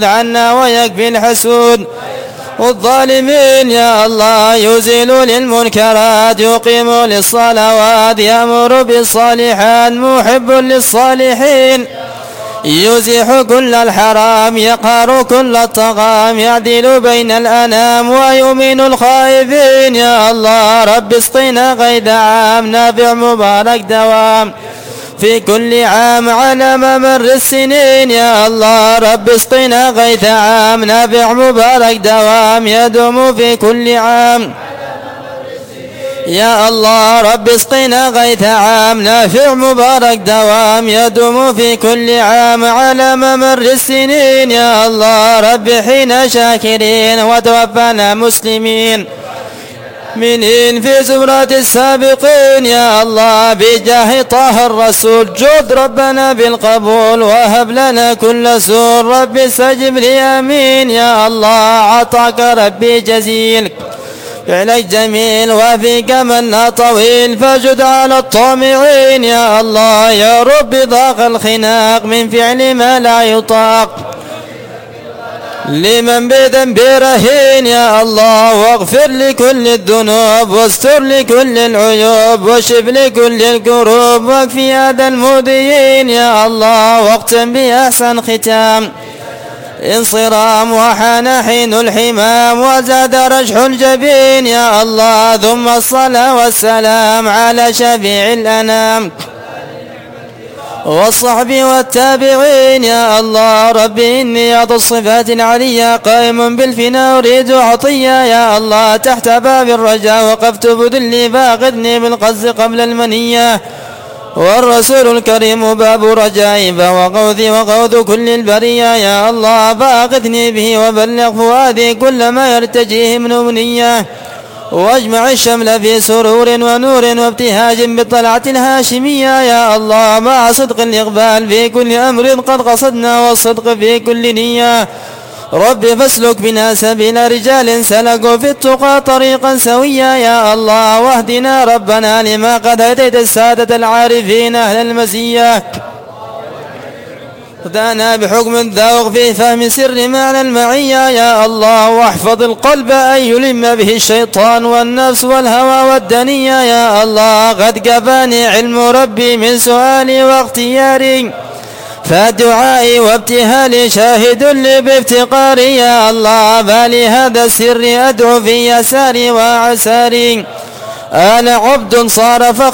عنا ويكفي الحسود والظالمين يا الله. يزيل للمنكرات يقيم للصلوات يأمر بالصالحات محب للصالحين. يزيح كل الحرام يقهر كل الطغام يعدل بين الأنام ويؤمن الخائفين يا الله. رب اسقنا غيث عام نافع مبارك دوام في كل عام على ممر السنين يا الله. رب اسقنا غيث عام نافع مبارك دوام يدوم في كل عام يا الله. رب اسقنا غيث عام نافع مبارك دوام يدوم في كل عام على ممر السنين يا الله. رب حين شاكرين وتوفنا مسلمين منين في زمرة السابقين يا الله. بجاه طه الرسول جود ربنا بالقبول وهب لنا كل سور. رب استجب لي امين يا الله. عطاك ربي جزيل فعلك جميل وفيك منا طويل فجد على الطامعين يا الله. يا رب ضاق الخناق من فعل ما لا يطاق لمن بذنب رهين يا الله. واغفر لكل الذنوب واستر لكل العيوب واشف لكل الكروب واكفي هذا المؤذيين يا الله. واختم بأحسن ختام انصرام وحان حين الحمام وزاد رجح الجبين يا الله. ثم الصلاة والسلام على شفيع الأنام والصحب والتابعين يا الله. ربي إني ذو الصفات العلية قائم بالفنا أريد عطية يا الله. تحت باب الرجاء وقفت بذلي فاخذني بالقز قبل المنية. والرسول الكريم باب رجائي فهو قوذي وقوذ كل البرية يا الله. فاخذني به وبلغ فؤادي كل ما يرتجيه من أمنية. واجمع الشمل في سرور ونور وابتهاج بالطلعة الهاشمية يا الله. مع صدق الإقبال في كل أمر قد قصدنا والصدق في كل نية. رب فاسلك بنا سبيل رجال سلكوا في التقى طريقا سويا يا الله. واهدنا ربنا لما قد هديت السادة العارفين أهل المزية. اهدنا بحكم الذوق في فهم سر معنى المعية يا الله. واحفظ القلب أن يلم به الشيطان والنفس والهوى والدنيا يا الله. قد كفاني علم ربي من سؤالي واختياري فدعائي وابتهالي شاهد لي بافتقاري يا الله. فلهذا السر أدعو في يساري وعساري. أنا عبد صار فقير